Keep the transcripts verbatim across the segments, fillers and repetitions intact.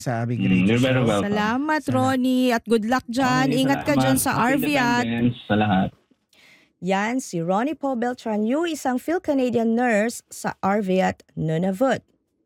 Sa aming Mm, radio you're very show. welcome. Salamat, Sana. Ronnie, at good luck dyan. Okay, Ingat ka salamat. dyan sa Happy R V at Independence sa lahat. yan, si Ronnie Paul Beltran, Yu, isang Phil-Canadian nurse sa R V at Nunavut.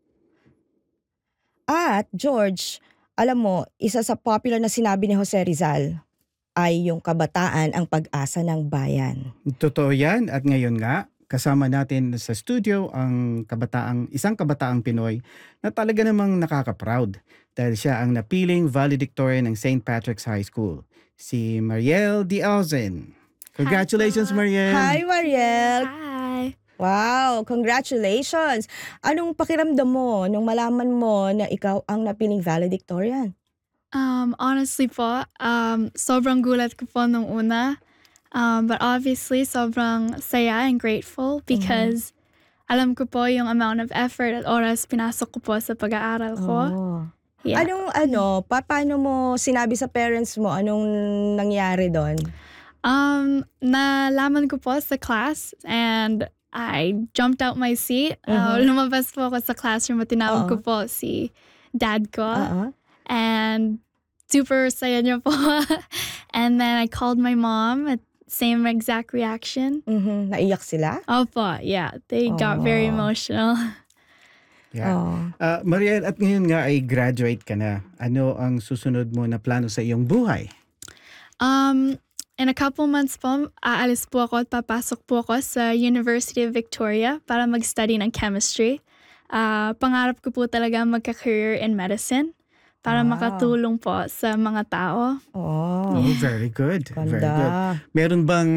At George, alam mo, isa sa popular na sinabi ni Jose Rizal ay yung kabataan ang pag-asa ng bayan. Totoo yan, at ngayon nga, kasama natin sa studio ang kabataang, isang kabataang Pinoy na talaga namang nakaka-proud dahil siya ang napiling valedictorian ng Saint Patrick's High School, si Mariel D. Alzen. Congratulations, po. Mariel! Hi, Mariel! Hi. Wow, congratulations! Anong pakiramdam mo nung malaman mo na ikaw ang napiling valedictorian? Um, honestly po, um, sobrang gulat ko po nung una. Um, but obviously, sobrang saya and grateful because alam ko po yung amount of effort at oras pinasok ko po sa pag-aaral ko. Oh. Yeah. Anong ano, pa, paano mo sinabi sa parents mo anong nangyari doon? Um, nalaman ko po sa class and I jumped out my seat. Uh, Mhm. lumabas po ako sa classroom at tinawag ko Oo. po si dad ko. Oo. And super saya niya po. And then I called my mom at same exact reaction. Mhm. Naiyak sila? Opo, yeah. They got very Aw. emotional. Yeah. Oh. Ah, Mariel, at ngayon nga ay graduate ka na. Ano ang susunod mo na plano sa iyong buhay? Um, in a couple months po, aalis po ako at papasok po ako sa University of Victoria para mag-study ng chemistry. Ah, pangarap ko po talaga magka-career in medicine para Wow. makatulong po sa mga tao. Oh. Oh, very good. Very good. Ganda. Meron bang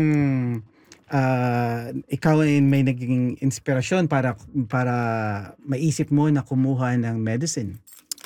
ah, ikaw ay may naging inspirasyon para para maisip mo na kumuha ng medicine?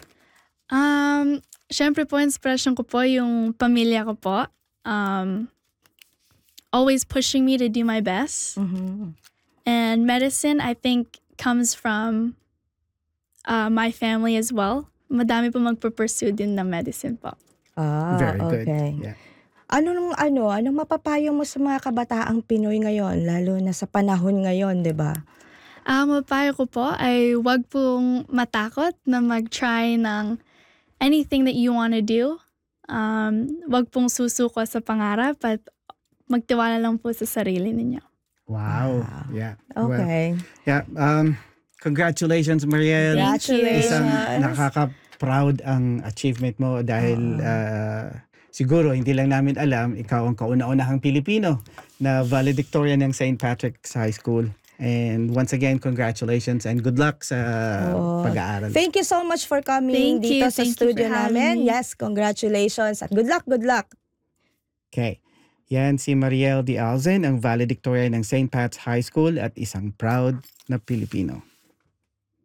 Um, syempre po, inspiration ko po yung pamilya ko po. Um, always pushing me to do my best. Mhm. And medicine, I think, comes from uh, my family as well. Madami po magpupursue din ng medicine po. Ah, Very good. okay. Yeah. Ano nung ano, anong mapapayo mo sa mga kabataang Pinoy ngayon, lalo na sa panahon ngayon, 'di ba? Ang mapapayo ko po ay wag pong matakot na mag-try ng anything that you want to do. Um, wag pong susuko sa pangarap at magtiwala lang po sa sarili ninyo. Wow. Wow. Yeah. Well, Okay. yeah. Um, congratulations, Mariel. Congratulations. Isang nakaka-proud ang achievement mo dahil ah, siguro hindi lang namin alam, ikaw ang kauna-unahang Pilipino na valedictorian ng Saint Patrick's High School. And once again, congratulations and good luck sa Oh. pag-aaral. Thank you so much for coming Thank dito you. sa Thank you studio for having namin. me. Yes, congratulations at good luck, good luck. Okay. Yan si Mariel D. Alzen, ang valedictorian ng Saint Pat's High School at isang proud na Pilipino.